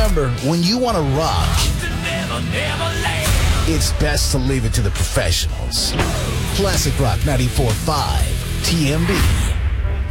remember, when you want to rock, it's best to leave it to the professionals. Classic Rock 94.5 TMB.